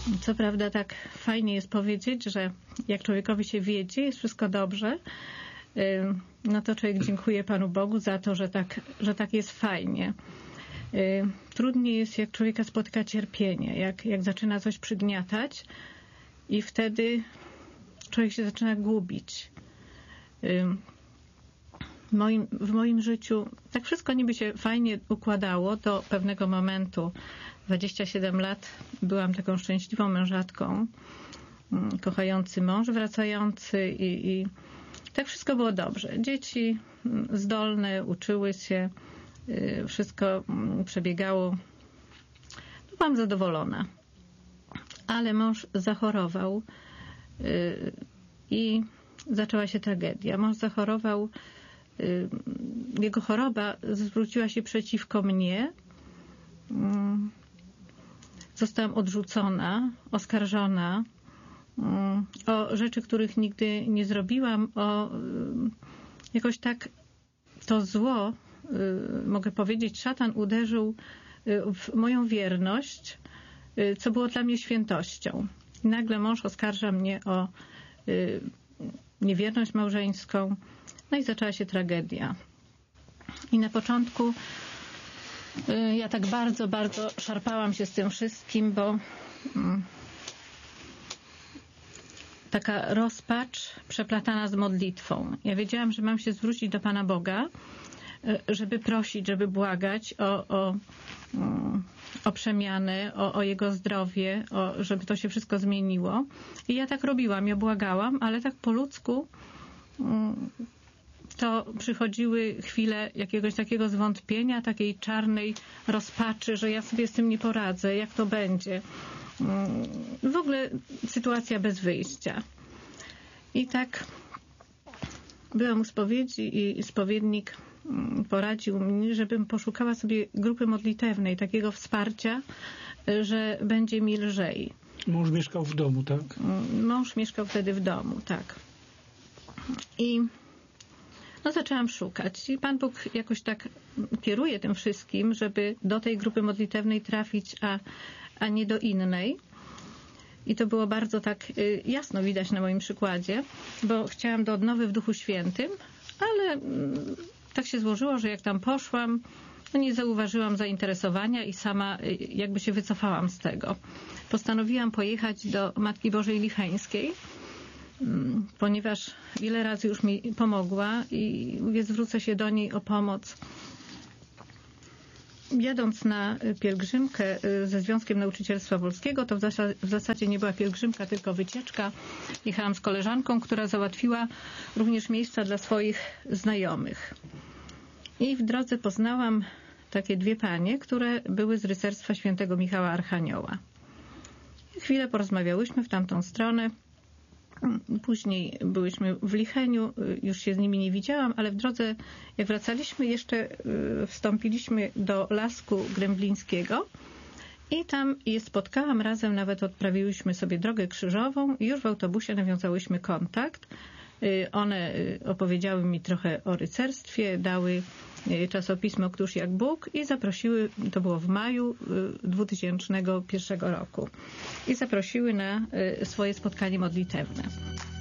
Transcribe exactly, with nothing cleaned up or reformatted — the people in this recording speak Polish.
Co prawda tak fajnie jest powiedzieć, że jak człowiekowi się wiedzie, jest wszystko dobrze, no to człowiek dziękuje Panu Bogu za to, że tak, że tak jest fajnie. Trudniej jest, jak człowieka spotyka cierpienie, jak, jak zaczyna coś przygniatać i wtedy człowiek się zaczyna gubić. W moim, w moim życiu tak wszystko niby się fajnie układało do pewnego momentu. dwadzieścia siedem lat byłam taką szczęśliwą mężatką, kochający mąż wracający i, i tak wszystko było dobrze. Dzieci zdolne, uczyły się, wszystko przebiegało. Byłam zadowolona. Ale mąż zachorował i zaczęła się tragedia. Mąż zachorował, jego choroba zwróciła się przeciwko mnie. Zostałam odrzucona, oskarżona o rzeczy, których nigdy nie zrobiłam, o jakoś tak to zło, mogę powiedzieć, szatan uderzył w moją wierność, co było dla mnie świętością. I nagle mąż oskarża mnie o niewierność małżeńską, no i zaczęła się tragedia. I na początku ja tak bardzo, bardzo szarpałam się z tym wszystkim, bo taka rozpacz przeplatana z modlitwą. Ja wiedziałam, że mam się zwrócić do Pana Boga, żeby prosić, żeby błagać o, o, o przemianę, o, o Jego zdrowie, o, żeby to się wszystko zmieniło. I ja tak robiłam, ja błagałam, ale tak po ludzku to przychodziły chwile jakiegoś takiego zwątpienia, takiej czarnej rozpaczy, że ja sobie z tym nie poradzę, jak to będzie. W ogóle sytuacja bez wyjścia. I tak byłam u spowiedzi i spowiednik poradził mi, żebym poszukała sobie grupy modlitewnej, takiego wsparcia, że będzie mi lżej. Mąż mieszkał w domu, tak? Mąż mieszkał wtedy w domu, tak. I no zaczęłam szukać. I Pan Bóg jakoś tak kieruje tym wszystkim, żeby do tej grupy modlitewnej trafić, a, a nie do innej. I to było bardzo tak jasno widać na moim przykładzie, bo chciałam do odnowy w Duchu Świętym, ale tak się złożyło, że jak tam poszłam, no nie zauważyłam zainteresowania i sama jakby się wycofałam z tego. Postanowiłam pojechać do Matki Bożej Licheńskiej, ponieważ wiele razy już mi pomogła i mówię, zwrócę się do niej o pomoc. Jadąc na pielgrzymkę ze Związkiem Nauczycielstwa Polskiego, to w zasadzie nie była pielgrzymka, tylko wycieczka. Jechałam z koleżanką, która załatwiła również miejsca dla swoich znajomych. I w drodze poznałam takie dwie panie, które były z rycerstwa świętego Michała Archanioła. Chwilę porozmawiałyśmy w tamtą stronę. Później byłyśmy w Licheniu, już się z nimi nie widziałam, ale w drodze, jak wracaliśmy, jeszcze wstąpiliśmy do Lasku Gremblińskiego i tam je spotkałam, razem nawet odprawiłyśmy sobie drogę krzyżową i już w autobusie nawiązałyśmy kontakt. One opowiedziały mi trochę o rycerstwie, dały czasopismo Któż jak Bóg i zaprosiły, to było w maju dwutysięcznego pierwszego roku, i zaprosiły na swoje spotkanie modlitewne.